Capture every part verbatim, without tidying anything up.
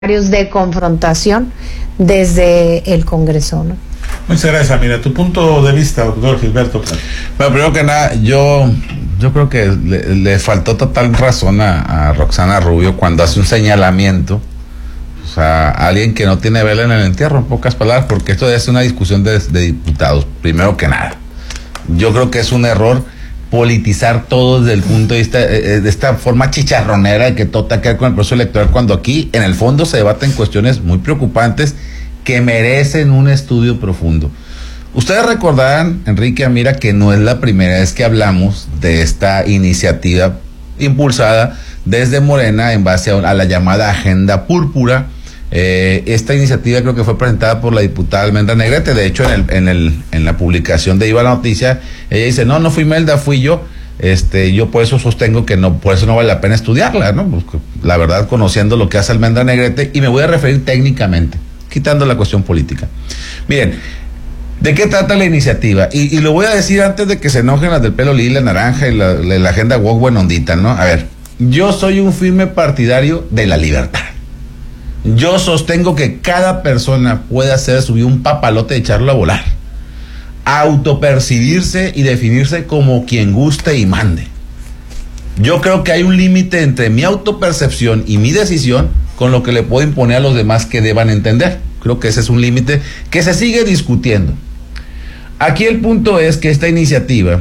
de confrontación desde el Congreso, ¿no? Muchas gracias, mira, tu punto de vista, doctor Gilberto. Bueno, primero que nada, yo yo creo que le, le faltó total razón a, a Roxana Rubio cuando hace un señalamiento, o sea, a alguien que no tiene vela en el entierro, en pocas palabras, porque esto es una discusión de, de diputados, primero que nada. Yo creo que es un error politizar todo desde el punto de vista eh, de esta forma chicharronera de que todo está que ver con el proceso electoral, cuando aquí en el fondo se debaten cuestiones muy preocupantes que merecen un estudio profundo. Ustedes recordarán, Enrique Amira, que no es la primera vez que hablamos de esta iniciativa impulsada desde Morena en base a, a la llamada Agenda Púrpura. Eh, esta iniciativa creo que fue presentada por la diputada Almendra Negrete. De hecho, en el, en el, en la publicación de Iba la Noticia, ella dice, no, no fui Melda, fui yo. Este, yo por eso sostengo que no, por eso no vale la pena estudiarla, ¿no? Porque, la verdad, conociendo lo que hace Almendra Negrete, y me voy a referir técnicamente, quitando la cuestión política. Miren, ¿de qué trata la iniciativa? Y, y lo voy a decir antes de que se enojen las del pelo lila, naranja y la, la, la agenda woke buena ondita, ¿no? A ver, yo soy un firme partidario de la libertad. Yo sostengo que cada persona puede hacer subir un papalote y echarlo a volar, autopercibirse y definirse como quien guste y mande. Yo creo que hay un límite entre mi autopercepción y mi decisión con lo que le puedo imponer a los demás que deban entender. Creo que ese es un límite que se sigue discutiendo. Aquí el punto es que esta iniciativa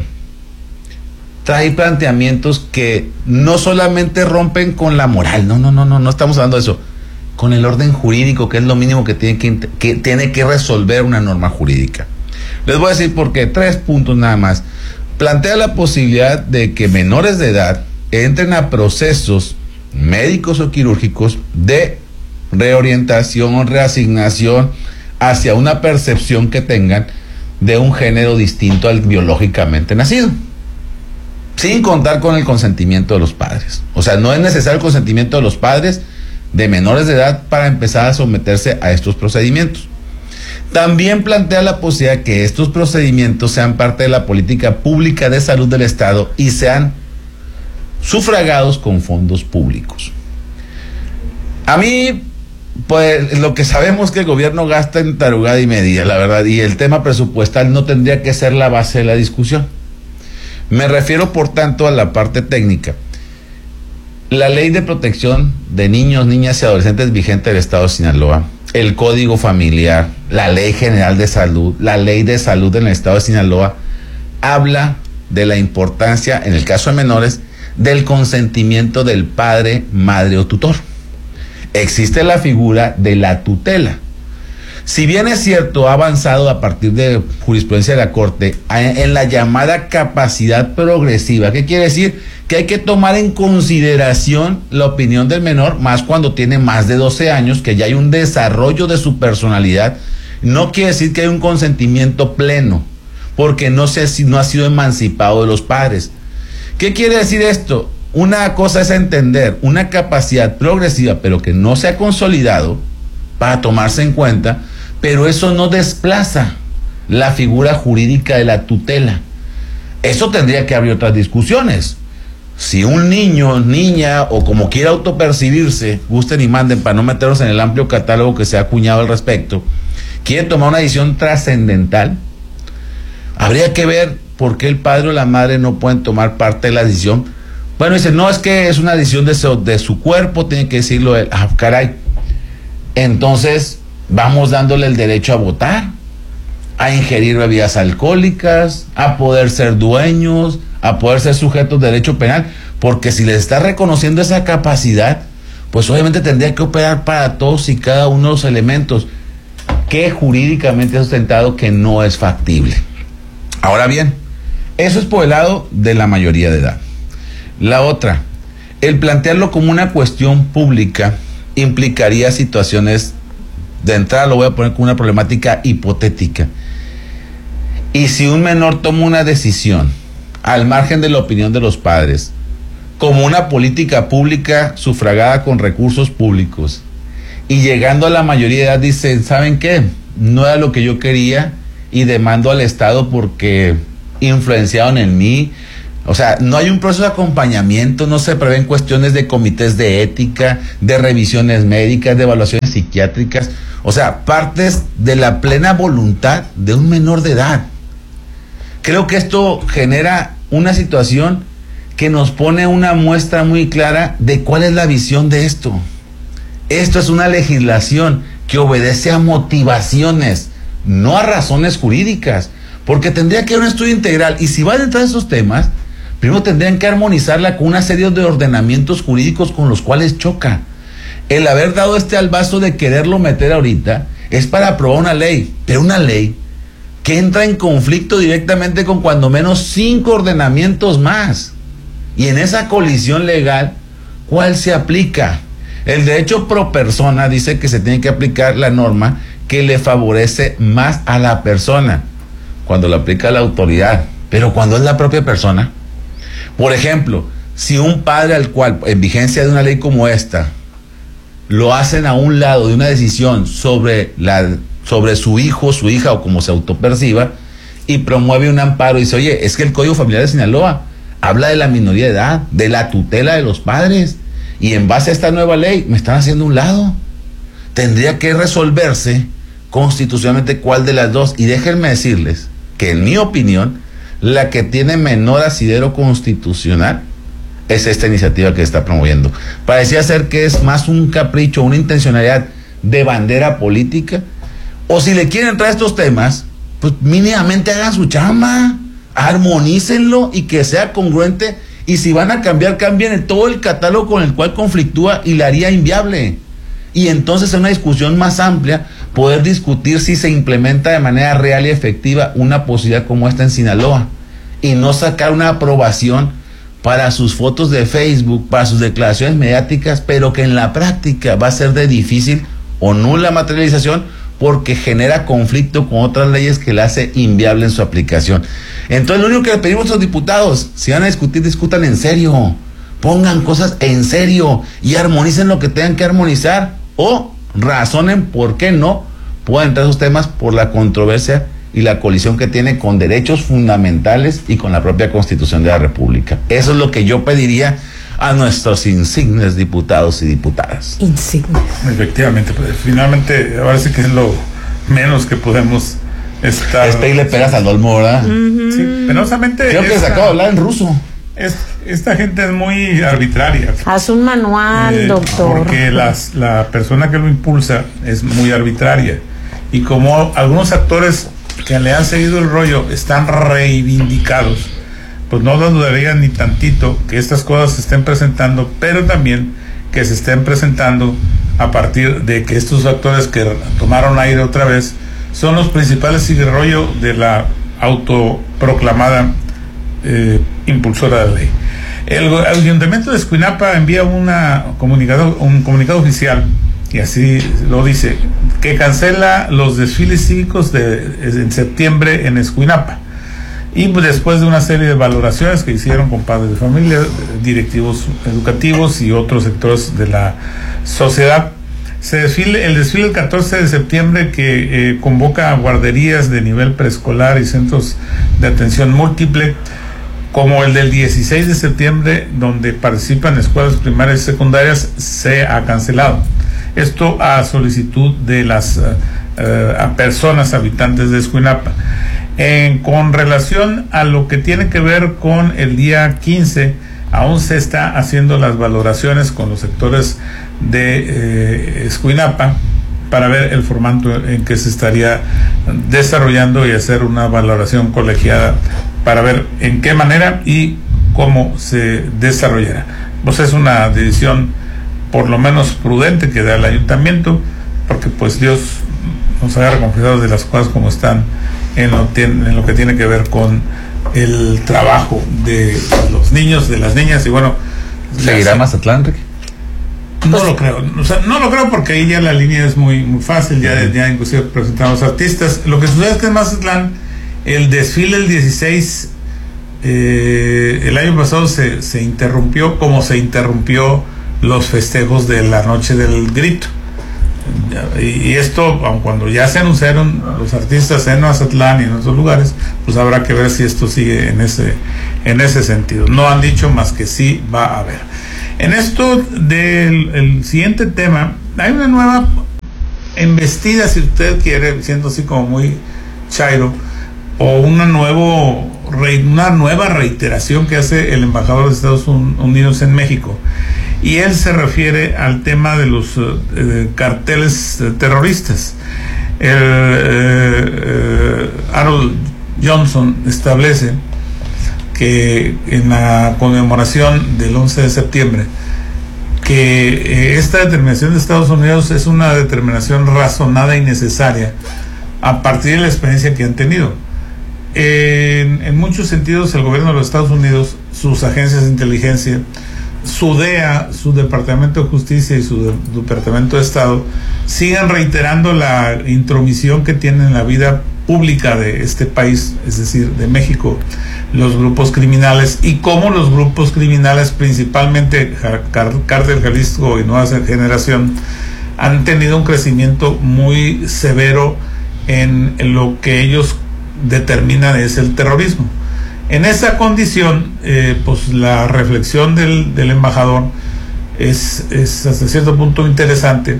trae planteamientos que no solamente rompen con la moral, no, no, no, no, no estamos hablando de eso, con el orden jurídico, que es lo mínimo que tiene que, que tiene que resolver una norma jurídica. Les voy a decir por qué, tres puntos nada más. Plantea la posibilidad de que menores de edad entren a procesos médicos o quirúrgicos de reorientación, reasignación hacia una percepción que tengan de un género distinto al biológicamente nacido, sin contar con el consentimiento de los padres. O sea, no es necesario el consentimiento de los padres de menores de edad para empezar a someterse a estos procedimientos. También plantea la posibilidad que estos procedimientos sean parte de la política pública de salud del Estado y sean sufragados con fondos públicos. A mí, pues, lo que sabemos es que el gobierno gasta en tarugada y media, la verdad, y el tema presupuestal no tendría que ser la base de la discusión. Me refiero, por tanto, a la parte técnica. La Ley de Protección de Niños, Niñas y Adolescentes vigente del Estado de Sinaloa, el Código Familiar, la Ley General de Salud, la Ley de Salud en el Estado de Sinaloa, habla de la importancia, en el caso de menores, del consentimiento del padre, madre o tutor. Existe la figura de la tutela. Si bien es cierto, ha avanzado a partir de jurisprudencia de la Corte en la llamada capacidad progresiva. ¿Qué quiere decir? Que hay que tomar en consideración la opinión del menor, más cuando tiene más de doce años, que ya hay un desarrollo de su personalidad. No quiere decir que hay un consentimiento pleno, porque no, se, no ha sido emancipado de los padres. ¿Qué quiere decir esto? Una cosa es entender una capacidad progresiva, pero que no se ha consolidado para tomarse en cuenta, pero eso no desplaza la figura jurídica de la tutela. Eso tendría que abrir otras discusiones. Si un niño, niña, o como quiera autopercibirse, gusten y manden para no meternos en el amplio catálogo que se ha acuñado al respecto, quiere tomar una decisión trascendental, habría que ver por qué el padre o la madre no pueden tomar parte de la decisión. Bueno, dice, no, es que es una decisión de su, de su cuerpo, tiene que decirlo él. Ah, caray. Entonces, vamos dándole el derecho a votar, a ingerir bebidas alcohólicas, a poder ser dueños, a poder ser sujetos de derecho penal, porque si les está reconociendo esa capacidad, pues obviamente tendría que operar para todos y cada uno de los elementos que jurídicamente ha sustentado que no es factible. Ahora bien, eso es por el lado de la mayoría de edad. La otra, el plantearlo como una cuestión pública implicaría situaciones, de entrada lo voy a poner como una problemática hipotética. Y si un menor toma una decisión al margen de la opinión de los padres, como una política pública sufragada con recursos públicos, y llegando a la mayoría de edad dicen, ¿saben qué? No era lo que yo quería y demando al Estado porque influenciaron en mí, O sea, no hay un proceso de acompañamiento, no se prevén cuestiones de comités de ética, de revisiones médicas, de evaluaciones psiquiátricas. O sea, partes de la plena voluntad de un menor de edad. Creo que esto genera una situación que nos pone una muestra muy clara de cuál es la visión de esto. Esto es una legislación que obedece a motivaciones, no a razones jurídicas, porque tendría que haber un estudio integral, y si van a entrar esos temas, primero tendrían que armonizarla con una serie de ordenamientos jurídicos con los cuales choca. El haber dado este albazo de quererlo meter ahorita es para aprobar una ley, pero una ley que entra en conflicto directamente con cuando menos cinco ordenamientos más. Y en esa colisión legal, ¿cuál se aplica? El derecho pro persona dice que se tiene que aplicar la norma que le favorece más a la persona, cuando lo aplica la autoridad. Pero cuando es la propia persona, por ejemplo, si un padre al cual, en vigencia de una ley como esta, lo hacen a un lado de una decisión sobre, la, sobre su hijo, su hija o como se autoperciba, y promueve un amparo y dice, oye, es que el Código Familiar de Sinaloa habla de la minoría de edad, de la tutela de los padres, y en base a esta nueva ley me están haciendo un lado. Tendría que resolverse constitucionalmente cuál de las dos, y déjenme decirles que en mi opinión la que tiene menor asidero constitucional es esta iniciativa que se está promoviendo. Parecía ser que es más un capricho, una intencionalidad de bandera política, o si le quieren entrar estos temas, pues mínimamente hagan su chamba, armonícenlo y que sea congruente, y si van a cambiar, cambien en todo el catálogo con el cual conflictúa y la haría inviable. Y entonces en una discusión más amplia poder discutir si se implementa de manera real y efectiva una posibilidad como esta en Sinaloa, y no sacar una aprobación para sus fotos de Facebook, para sus declaraciones mediáticas, pero que en la práctica va a ser de difícil o nula materialización, porque genera conflicto con otras leyes que la hace inviable en su aplicación. Entonces lo único que le pedimos a los diputados, si van a discutir, discutan en serio, pongan cosas en serio y armonicen lo que tengan que armonizar, o razonen por qué no pueden entrar esos temas por la controversia y la colisión que tiene con derechos fundamentales y con la propia Constitución de la República. Eso es lo que yo pediría a nuestros insignes diputados y diputadas. Insignes. Efectivamente, pues finalmente ahora sí que es lo menos que podemos estar. Es pedirle pegas al dolmo, ¿verdad? Uh-huh. Sí, penosamente. Creo que se acaba de hablar en ruso. Es, esta gente es muy arbitraria. Haz un manual, eh, doctor. Porque las, la persona que lo impulsa es muy arbitraria. Y como algunos actores que le han seguido el rollo están reivindicados, pues no lo dudarían ni tantito que estas cosas se estén presentando, pero también que se estén presentando a partir de que estos actores que tomaron aire otra vez son los principales rollo de la autoproclamada eh, impulsora de la ley. El, el Ayuntamiento de Escuinapa envía una comunicado, un comunicado oficial, y así lo dice, que cancela los desfiles cívicos de, en septiembre en Escuinapa. Y pues después de una serie de valoraciones que hicieron con padres de familia, directivos educativos y otros sectores de la sociedad, se desfile, el desfile del catorce de septiembre que eh, convoca a guarderías de nivel preescolar y centros de atención múltiple, como el del dieciséis de septiembre, donde participan escuelas primarias y secundarias, se ha cancelado. Esto a solicitud de las uh, uh, personas habitantes de Escuinapa. En, con relación a lo que tiene que ver con el día quince, aún se está haciendo las valoraciones con los sectores de eh, Escuinapa para ver el formato en que se estaría desarrollando y hacer una valoración colegiada para ver en qué manera y cómo se desarrollará. Pues es una decisión por lo menos prudente que da el ayuntamiento, porque pues Dios nos agarra confiados de las cosas como están en lo, en lo que tiene que ver con el trabajo de los niños, de las niñas, y bueno. ¿Seguirá Mazatlán, Enrique? No pues, lo creo, o sea, no lo creo porque ahí ya la línea es muy, muy fácil, ya, ya inclusive presentamos artistas. Lo que sucede es que en Mazatlán el desfile el dieciséis, eh, el año pasado se, se interrumpió como se interrumpió los festejos de la noche del grito. y esto, aun cuando ya se anunciaron los artistas en Mazatlán y en otros lugares, pues habrá que ver si esto sigue en ese, en ese sentido. No han dicho más que sí va a haber. En esto del el siguiente tema, hay una nueva embestida, si usted quiere, siendo así como muy chairo, o una, nuevo, una nueva reiteración que hace el embajador de Estados Unidos en México. Y él se refiere al tema de los eh, carteles eh, terroristas. El, eh, eh, Harold Johnson establece que en la conmemoración del once de septiembre, que eh, esta determinación de Estados Unidos es una determinación razonada y necesaria a partir de la experiencia que han tenido. En, en muchos sentidos, el gobierno de los Estados Unidos, sus agencias de inteligencia, su D E A, su Departamento de Justicia y su de, Departamento de Estado siguen reiterando la intromisión que tienen en la vida pública de este país, es decir, de México, los grupos criminales, y cómo los grupos criminales, principalmente Cártel Jalisco y Nueva Generación, han tenido un crecimiento muy severo en, en lo que ellos determinan es el terrorismo. En esa condición, eh, pues la reflexión del, del embajador es, es hasta cierto punto interesante,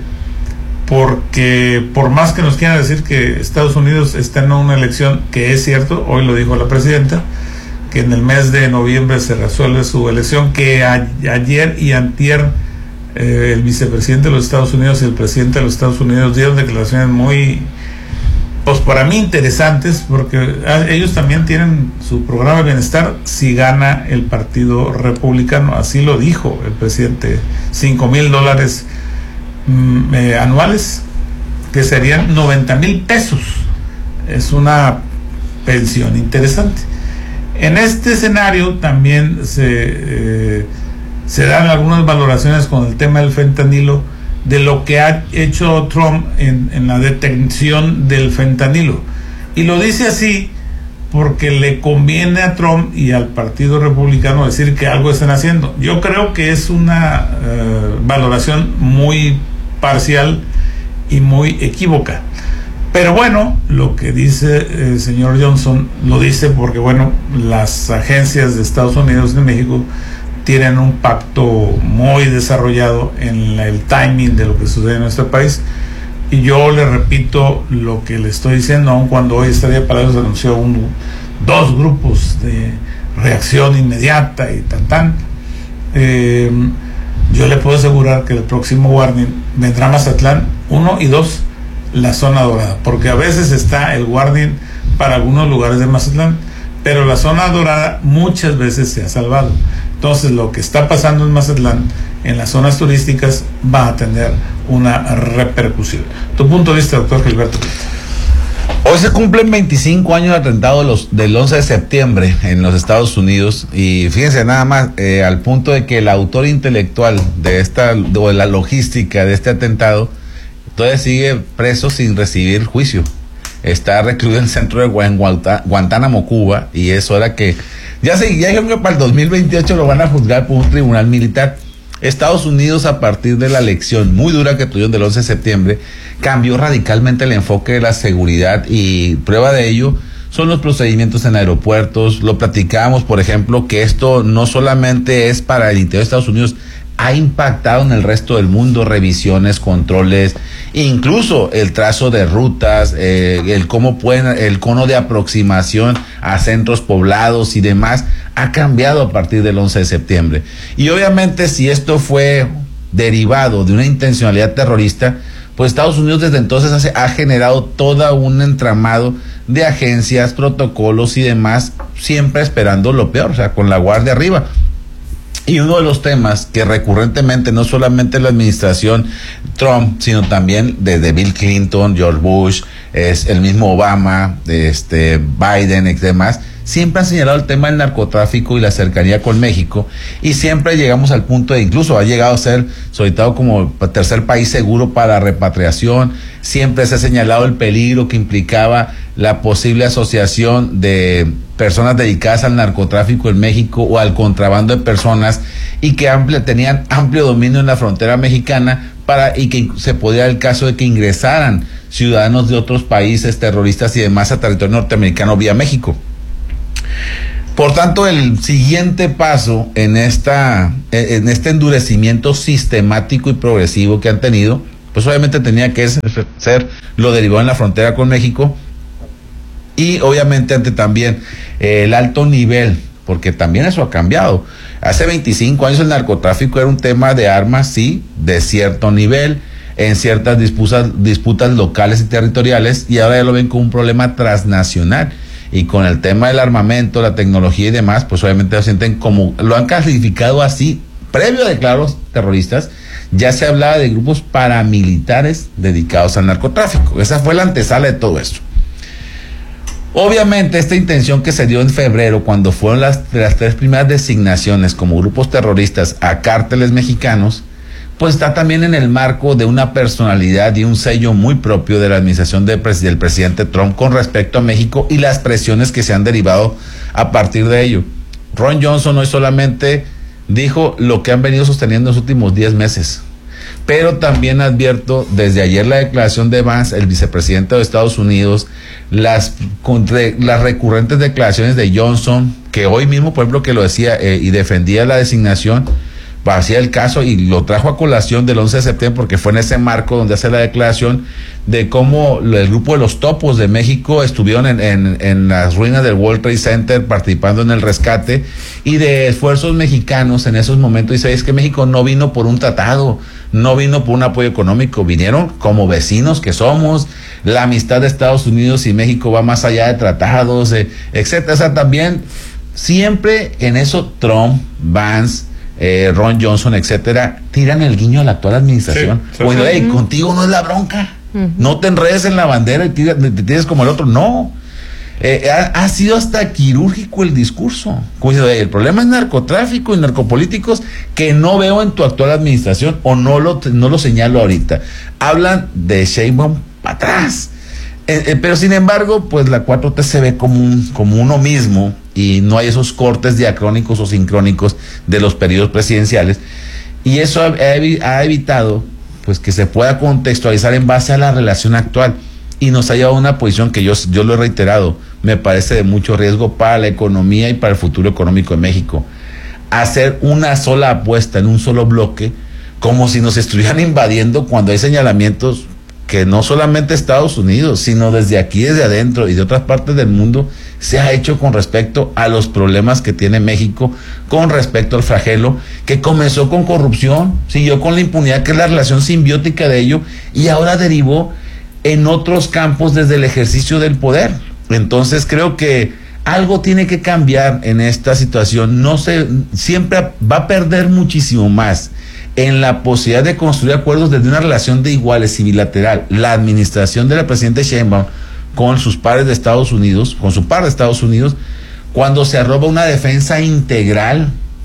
porque por más que nos quieran decir que Estados Unidos está en una elección, que es cierto, hoy lo dijo la presidenta, que en el mes de noviembre se resuelve su elección, que a, ayer y antier eh, el vicepresidente de los Estados Unidos y el presidente de los Estados Unidos dieron declaraciones muy, pues para mí interesantes, porque ellos también tienen su programa de bienestar si gana el Partido Republicano, así lo dijo el presidente, cinco mil dólares mm, eh, anuales, que serían noventa mil pesos, es una pensión interesante. En este escenario también se, eh, se dan algunas valoraciones con el tema del fentanilo, de lo que ha hecho Trump en, en la detención del fentanilo, y lo dice así porque le conviene a Trump y al Partido Republicano decir que algo están haciendo. Yo creo que es una uh, valoración muy parcial y muy equívoca, pero bueno, lo que dice el señor Johnson lo dice porque bueno, las agencias de Estados Unidos y México tienen un pacto muy desarrollado en la, el timing de lo que sucede en nuestro país, y yo le repito lo que le estoy diciendo, aun cuando hoy Estadio Palacios anunció un, dos grupos de reacción inmediata y tan tan, eh, yo le puedo asegurar que el próximo warning vendrá Mazatlán uno y dos, la zona dorada, porque a veces está el warning para algunos lugares de Mazatlán, pero la zona dorada muchas veces se ha salvado. Entonces lo que está pasando en Mazatlán, en las zonas turísticas, va a tener una repercusión. Tu punto de vista, doctor Gilberto. Hoy se cumplen veinticinco años de atentado de los, del once de septiembre en los Estados Unidos, y fíjense nada más, eh, al punto de que el autor intelectual de esta, de la logística de este atentado, todavía sigue preso sin recibir juicio. Está recluido en el centro de Guantánamo, Cuba, y es hora que ya se ya creo que para el dos mil veintiocho lo van a juzgar por un tribunal militar. Estados Unidos, a partir de la lección muy dura que tuvieron del once de septiembre, cambió radicalmente el enfoque de la seguridad, y prueba de ello son los procedimientos en aeropuertos. Lo platicamos, por ejemplo, que esto no solamente es para el interior de Estados Unidos, ha impactado en el resto del mundo, revisiones, controles, incluso el trazo de rutas, eh, el cómo pueden, el cono de aproximación a centros poblados y demás, ha cambiado a partir del once de septiembre. Y obviamente, si esto fue derivado de una intencionalidad terrorista, pues Estados Unidos desde entonces hace, ha generado todo un entramado de agencias, protocolos y demás, siempre esperando lo peor, o sea, con la guardia arriba. Y uno de los temas que recurrentemente, no solamente la administración Trump, sino también desde Bill Clinton, George Bush, es el mismo Obama, este Biden y demás, siempre han señalado el tema del narcotráfico y la cercanía con México, y siempre llegamos al punto de, incluso ha llegado a ser solicitado como tercer país seguro para repatriación. Siempre se ha señalado el peligro que implicaba la posible asociación de personas dedicadas al narcotráfico en México o al contrabando de personas, y que amplia, tenían amplio dominio en la frontera mexicana, para y que se podía dar el caso de que ingresaran ciudadanos de otros países terroristas y demás a territorio norteamericano vía México. Por tanto, el siguiente paso en esta en este endurecimiento sistemático y progresivo que han tenido, pues obviamente tenía que ser lo derivado en la frontera con México, y obviamente ante también eh, el alto nivel, porque también eso ha cambiado. Hace veinticinco años el narcotráfico era un tema de armas, sí, de cierto nivel, en ciertas disputas, disputas locales y territoriales, y ahora ya lo ven como un problema transnacional. Y con el tema del armamento, la tecnología y demás, pues obviamente lo sienten como, lo han clasificado así, previo a declaros terroristas, ya se hablaba de grupos paramilitares dedicados al narcotráfico. Esa fue la antesala de todo esto. Obviamente esta intención que se dio en febrero, cuando fueron las, las tres primeras designaciones como grupos terroristas a cárteles mexicanos, pues está también en el marco de una personalidad y un sello muy propio de la administración de, del presidente Trump con respecto a México y las presiones que se han derivado a partir de ello. Ron Johnson hoy solamente dijo lo que han venido sosteniendo en los últimos diez meses. Pero también advierto, desde ayer la declaración de Vance, el vicepresidente de Estados Unidos, las, las recurrentes declaraciones de Johnson, que hoy mismo, por ejemplo, que lo decía eh, y defendía la designación, hacía el caso y lo trajo a colación del once de septiembre, porque fue en ese marco donde hace la declaración de cómo el grupo de los Topos de México estuvieron en, en, en las ruinas del World Trade Center participando en el rescate, y de esfuerzos mexicanos en esos momentos. Dice, es que México no vino por un tratado, no vino por un apoyo económico, vinieron como vecinos que somos. La amistad de Estados Unidos y México va más allá de tratados, eh, etcétera. O sea, también siempre en eso Trump, Vance, Eh, Ron Johnson, etcétera, tiran el guiño a la actual administración. Sí, bueno, sí. hey, uh-huh. Contigo no es la bronca. Uh-huh. No te enredes en la bandera y tira, te, te tires como el otro. No. Eh, ha, ha sido hasta quirúrgico el discurso. Como dice, hey, el problema es narcotráfico y narcopolíticos que no veo en tu actual administración, o no lo, no lo señalo ahorita. Hablan de Sheinbaum para atrás. Eh, eh, pero sin embargo, pues la cuatro T se ve como, un, como uno mismo, y no hay esos cortes diacrónicos o sincrónicos de los periodos presidenciales, y eso ha, ha evitado pues que se pueda contextualizar en base a la relación actual, y nos ha llevado a una posición que yo, yo lo he reiterado, me parece de mucho riesgo para la economía y para el futuro económico de México. Hacer una sola apuesta en un solo bloque, como si nos estuvieran invadiendo, cuando hay señalamientos que no solamente Estados Unidos, sino desde aquí, desde adentro y de otras partes del mundo, se ha hecho con respecto a los problemas que tiene México, con respecto al flagelo, que comenzó con corrupción, siguió con la impunidad, que es la relación simbiótica de ello, y ahora derivó en otros campos desde el ejercicio del poder. Entonces creo que algo tiene que cambiar en esta situación. No se, siempre va a perder muchísimo más en la posibilidad de construir acuerdos desde una relación de iguales y bilateral la administración de la presidenta Sheinbaum con sus pares de Estados Unidos, con su par de Estados Unidos, cuando se arroba una defensa integral,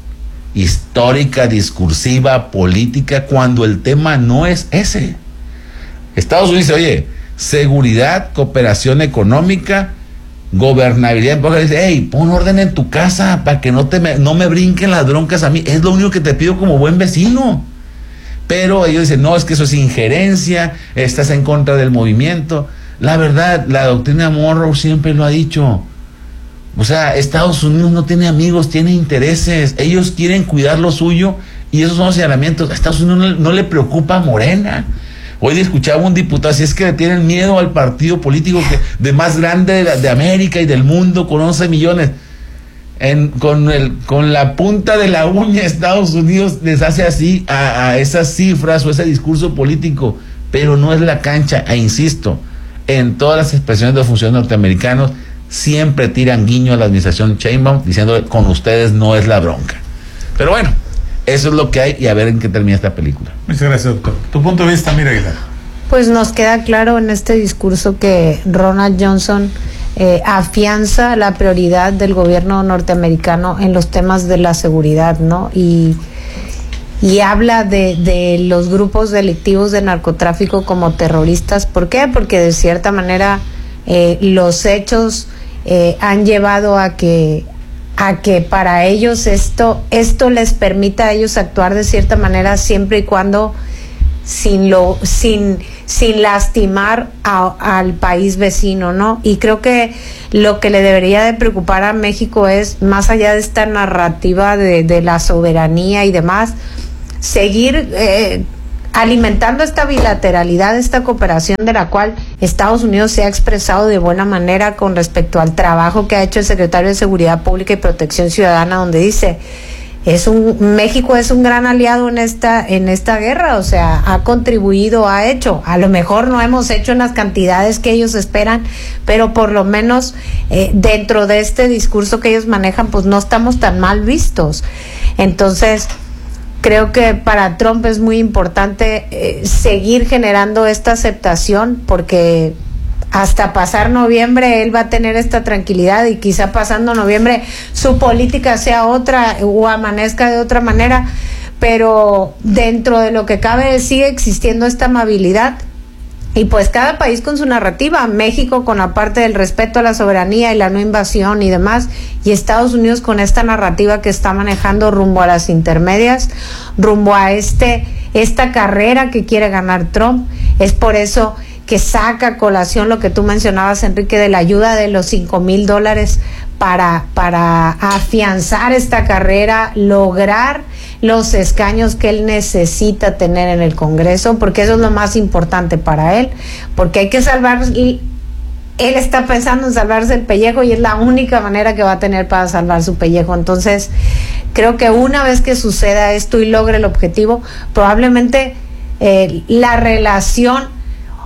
histórica, discursiva, política, cuando el tema no es ese. Estados Unidos dice, oye, seguridad, cooperación económica, gobernabilidad, porque dice, hey, pon orden en tu casa para que no te me, no me brinquen las broncas a mí, es lo único que te pido como buen vecino. Pero ellos dicen, no, es que eso es injerencia, estás en contra del movimiento. La verdad, la doctrina Monroe siempre lo ha dicho. O sea, Estados Unidos no tiene amigos, tiene intereses. Ellos quieren cuidar lo suyo, y esos son los señalamientos. A Estados Unidos no, no le preocupa Morena. Hoy escuchaba un diputado, si es que le tienen miedo al partido político que, de más grande de, la, de América y del mundo, con once millones. En, con, el, con la punta de la uña, Estados Unidos les hace así a, a esas cifras o ese discurso político, pero no es la cancha. E insisto, en todas las expresiones de los funcionarios norteamericanos siempre tiran guiño a la administración Sheinbaum, diciendo con ustedes no es la bronca. Pero bueno, eso es lo que hay, y a ver en qué termina esta película. Muchas gracias, doctor. Tu punto de vista, mira, Aguilar. Pues nos queda claro en este discurso que Ronald Johnson eh, afianza la prioridad del gobierno norteamericano en los temas de la seguridad, ¿no? Y, y habla de, de los grupos delictivos de narcotráfico como terroristas. ¿Por qué? Porque de cierta manera eh, los hechos eh, han llevado a que a que para ellos esto esto les permita a ellos actuar de cierta manera siempre y cuando sin lo sin sin lastimar a, al país vecino, ¿no? Y creo que lo que le debería de preocupar a México es, más allá de esta narrativa de, de la soberanía y demás, seguir eh, alimentando esta bilateralidad, esta cooperación de la cual Estados Unidos se ha expresado de buena manera con respecto al trabajo que ha hecho el secretario de Seguridad Pública y Protección Ciudadana, donde dice, es un México es un gran aliado en esta en esta guerra, o sea, ha contribuido, ha hecho, a lo mejor no hemos hecho en las cantidades que ellos esperan, pero por lo menos eh, dentro de este discurso que ellos manejan, pues no estamos tan mal vistos. Entonces, creo que para Trump es muy importante eh, seguir generando esta aceptación, porque hasta pasar noviembre él va a tener esta tranquilidad, y quizá pasando noviembre su política sea otra o amanezca de otra manera, pero dentro de lo que cabe sigue existiendo esta amabilidad. Y pues cada país con su narrativa, México con la parte del respeto a la soberanía y la no invasión y demás, y Estados Unidos con esta narrativa que está manejando rumbo a las intermedias, rumbo a este esta carrera que quiere ganar Trump. Es por eso que saca a colación lo que tú mencionabas, Enrique, de la ayuda de los cinco mil dólares para, para afianzar esta carrera, lograr los escaños que él necesita tener en el Congreso, porque eso es lo más importante para él, porque hay que salvar, él está pensando en salvarse el pellejo y es la única manera que va a tener para salvar su pellejo. Entonces, creo que una vez que suceda esto y logre el objetivo, probablemente eh, la relación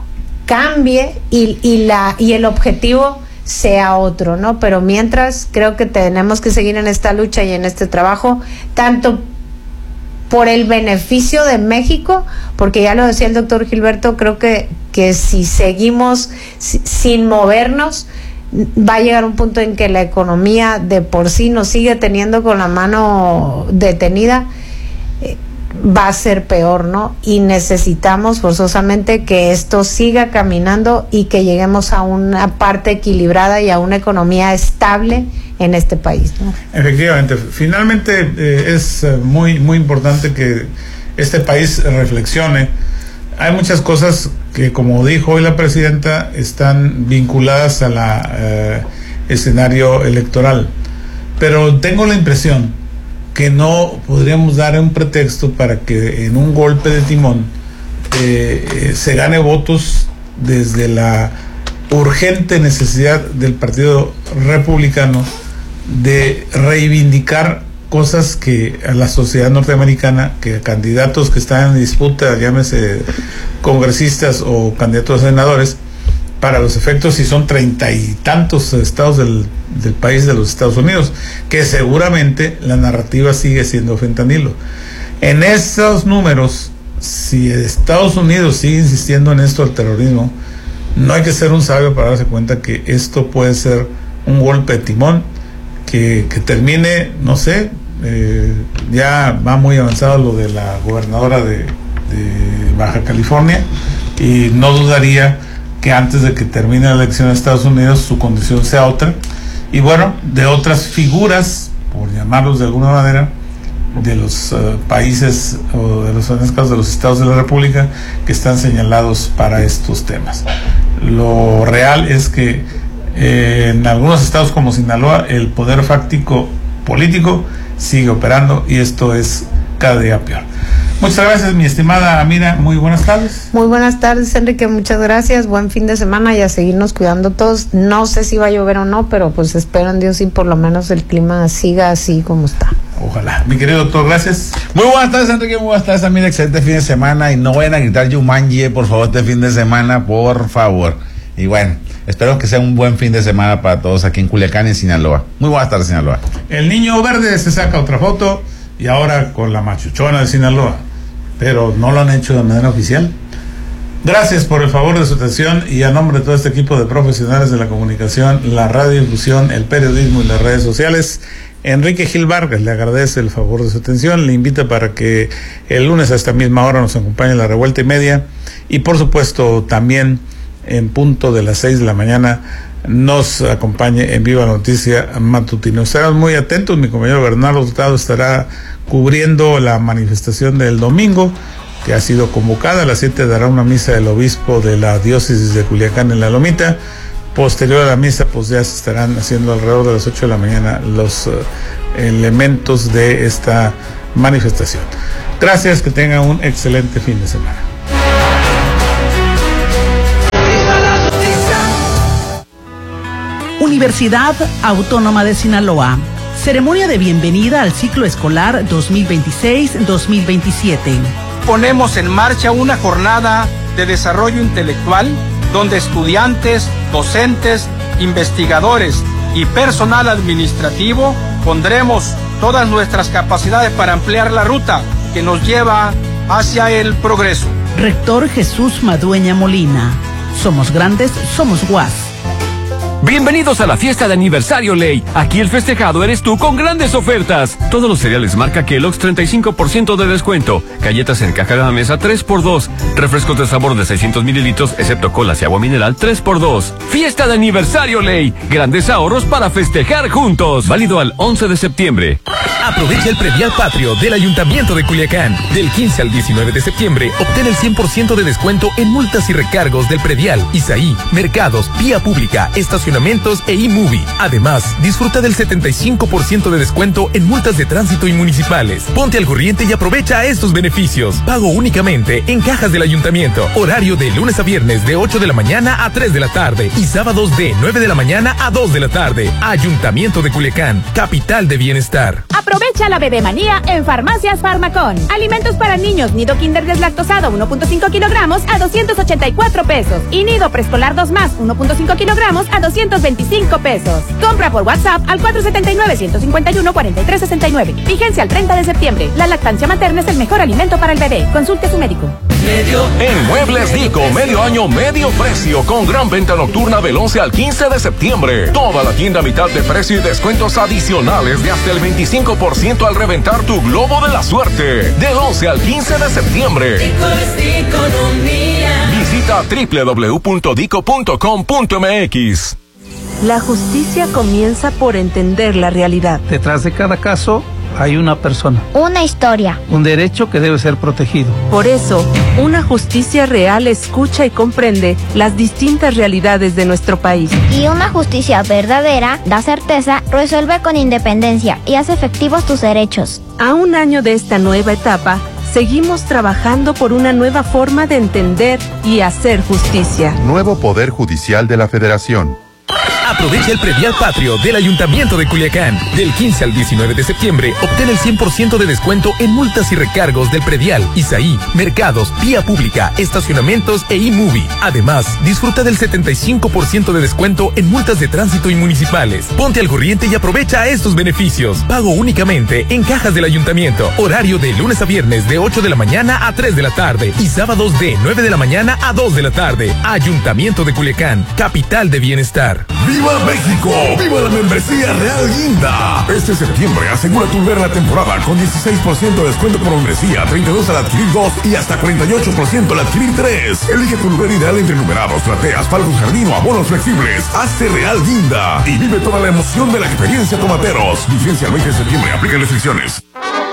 cambie y, y, la, y el objetivo sea otro, ¿no? Pero mientras, creo que tenemos que seguir en esta lucha y en este trabajo, tanto por el beneficio de México, porque ya lo decía el doctor Gilberto, creo que, que si seguimos si, sin movernos, va a llegar un punto en que la economía de por sí nos sigue teniendo con la mano detenida, eh, va a ser peor, ¿no? Y necesitamos forzosamente que esto siga caminando y que lleguemos a una parte equilibrada y a una economía estable en este país, ¿no? Efectivamente, finalmente eh, es muy muy importante que este país reflexione. Hay muchas cosas que, como dijo hoy la presidenta, están vinculadas al eh, escenario electoral, pero tengo la impresión que no podríamos dar un pretexto para que en un golpe de timón eh, eh, se gane votos desde la urgente necesidad del Partido Republicano de reivindicar cosas que a la sociedad norteamericana, que a candidatos que están en disputa, llámese congresistas o candidatos a senadores, para los efectos si son treinta y tantos estados del, del país de los Estados Unidos, que seguramente la narrativa sigue siendo fentanilo. En esos números, si Estados Unidos sigue insistiendo en esto del terrorismo, no hay que ser un sabio para darse cuenta que esto puede ser un golpe de timón que, que termine, no sé, eh, ya va muy avanzado lo de la gobernadora de, de Baja California, y no dudaría que antes de que termine la elección de Estados Unidos su condición sea otra, y bueno, de otras figuras, por llamarlos de alguna manera, de los uh, países o de los, en este caso, de los estados de la República que están señalados para estos temas. Lo real es que eh, en algunos estados como Sinaloa el poder fáctico político sigue operando, y esto es cada día peor. Muchas gracias, mi estimada Amira. Muy buenas tardes. Muy buenas tardes, Enrique. Muchas gracias. Buen fin de semana y a seguirnos cuidando todos. No sé si va a llover o no, pero pues espero en Dios y por lo menos el clima siga así como está. Ojalá. Mi querido doctor, gracias. Muy buenas tardes, Enrique. Muy buenas tardes, Amira. Excelente fin de semana. Y no vayan a gritar Yumanji, por favor, este fin de semana, por favor. Y bueno, espero que sea un buen fin de semana para todos aquí en Culiacán y en Sinaloa. Muy buenas tardes, Sinaloa. El niño verde se saca otra foto, y ahora con la machuchona de Sinaloa, pero no lo han hecho de manera oficial. Gracias por el favor de su atención y a nombre de todo este equipo de profesionales de la comunicación, la radiodifusión, el periodismo y las redes sociales, Enrique Gil Vargas le agradece el favor de su atención, le invita para que el lunes a esta misma hora nos acompañe en la revuelta y media y por supuesto también en punto de las seis de la mañana nos acompañe en Viva la Noticia Matutino. Estarán muy atentos, mi compañero Bernardo Hurtado estará cubriendo la manifestación del domingo, que ha sido convocada. A las siete dará una misa del obispo de la diócesis de Culiacán en La Lomita. Posterior a la misa, pues ya se estarán haciendo alrededor de las ocho de la mañana los uh, elementos de esta manifestación. Gracias, que tengan un excelente fin de semana. Universidad Autónoma de Sinaloa. Ceremonia de bienvenida al ciclo escolar dos mil veintiséis dos mil veintisiete. Ponemos en marcha una jornada de desarrollo intelectual donde estudiantes, docentes, investigadores y personal administrativo pondremos todas nuestras capacidades para ampliar la ruta que nos lleva hacia el progreso. Rector Jesús Madueña Molina. Somos grandes, somos U A S. Bienvenidos a la fiesta de aniversario Ley. Aquí el festejado eres tú con grandes ofertas. Todos los cereales marca Kellogg's treinta y cinco por ciento de descuento. Galletas en caja de la mesa tres por dos. Refrescos de sabor de seiscientos mililitros, excepto colas y agua mineral tres por dos. Fiesta de aniversario Ley. Grandes ahorros para festejar juntos. Válido al once de septiembre. Aprovecha el predial patrio del Ayuntamiento de Culiacán. Del quince al diecinueve de septiembre, obtén el cien por ciento de descuento en multas y recargos del predial, Isaí, mercados, vía pública, estacionamientos e e-movie. Además, disfruta del setenta y cinco por ciento de descuento en multas de tránsito y municipales. Ponte al corriente y aprovecha estos beneficios. Pago únicamente en cajas del Ayuntamiento. Horario de lunes a viernes de ocho de la mañana a tres de la tarde y sábados de nueve de la mañana a dos de la tarde. Ayuntamiento de Culiacán, capital de bienestar. Aprovecha la bebemanía en Farmacias Farmacón. Alimentos para niños, nido kinder deslactosado uno punto cinco kilogramos a doscientos ochenta y cuatro pesos. Y nido preescolar dos más uno punto cinco kilogramos a doscientos veinticinco pesos. Compra por WhatsApp al cuatro siete nueve, uno cinco uno, cuatro tres seis nueve. Vigencia al treinta de septiembre. La lactancia materna es el mejor alimento para el bebé. Consulte a su médico. En Muebles Dico, medio año, medio precio, con gran venta nocturna del once al quince de septiembre. Toda la tienda a mitad de precio y descuentos adicionales de hasta el veinticinco por ciento al reventar tu globo de la suerte. Del once al quince de septiembre. Dico es economía. Visita doble u doble u doble u punto dico punto com punto m x. La justicia comienza por entender la realidad. Detrás de cada caso hay una persona. Una historia. Un derecho que debe ser protegido. Por eso, una justicia real escucha y comprende las distintas realidades de nuestro país. Y una justicia verdadera da certeza, resuelve con independencia y hace efectivos tus derechos. A un año de esta nueva etapa, seguimos trabajando por una nueva forma de entender y hacer justicia. Nuevo Poder Judicial de la Federación. Aprovecha el predial patrio del Ayuntamiento de Culiacán. Del quince al diecinueve de septiembre, obtén el cien por ciento de descuento en multas y recargos del predial, Isaí, mercados, vía pública, estacionamientos e e-movie. Además, disfruta del setenta y cinco por ciento de descuento en multas de tránsito y municipales. Ponte al corriente y aprovecha estos beneficios. Pago únicamente en cajas del Ayuntamiento. Horario de lunes a viernes de ocho de la mañana a tres de la tarde y sábados de nueve de la mañana a dos de la tarde. Ayuntamiento de Culiacán, capital de bienestar. ¡Viva México! ¡Viva la membresía Real Guinda! Este septiembre asegura tu ver la temporada con dieciséis por ciento de descuento por membresía, treinta y dos al adquirir dos y hasta cuarenta y ocho por ciento al adquirir tres. Elige tu lugar ideal entre numerados, plateas, palcos jardín o abonos flexibles. Hazte Real Guinda y vive toda la emoción de la experiencia Tomateros. Vigencia el veinte de septiembre. Aplican restricciones.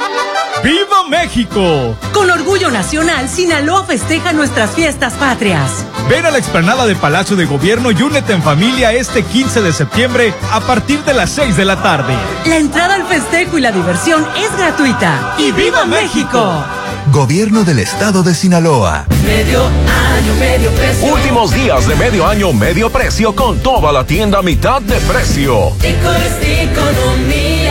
¡Viva México! Con orgullo nacional, Sinaloa festeja nuestras fiestas patrias. Ven a la explanada de Palacio de Gobierno y únete en familia este quince de septiembre a partir de las seis de la tarde. La entrada al festejo y la diversión es gratuita. ¡Y viva México! Gobierno del Estado de Sinaloa. Medio año, medio precio. Últimos días de medio año, medio precio con toda la tienda a mitad de precio. Economía.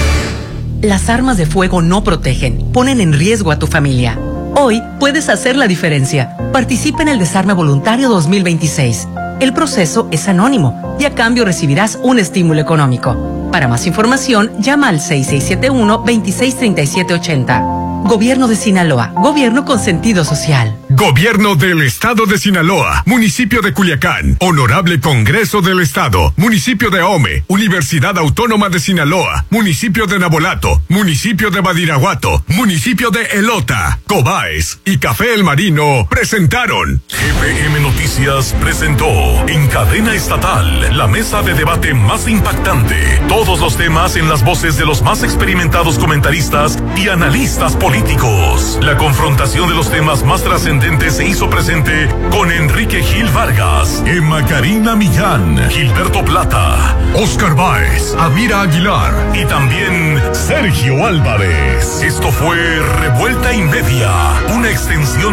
Las armas de fuego no protegen, ponen en riesgo a tu familia. Hoy puedes hacer la diferencia. Participa en el Desarme Voluntario dos mil veintiséis. El proceso es anónimo y a cambio recibirás un estímulo económico. Para más información, llama al seis seis siete uno, dos seis tres siete ocho cero. Gobierno de Sinaloa, gobierno con sentido social. Gobierno del Estado de Sinaloa, Municipio de Culiacán, Honorable Congreso del Estado, Municipio de Ahome, Universidad Autónoma de Sinaloa, Municipio de Nabolato, Municipio de Badiraguato, Municipio de Elota, Cobaes y Café El Marino presentaron. G P M Noticias presentó en cadena estatal la mesa de debate más impactante. Todos los temas en las voces de los más experimentados comentaristas y analistas políticos. La confrontación de los temas más trascendentes se hizo presente con Enrique Gil Vargas, Emma Karina Millán, Gilberto Plata, Oscar Báez, Amira Aguilar y también Sergio Álvarez. Esto fue Revuelta y Media, una extensión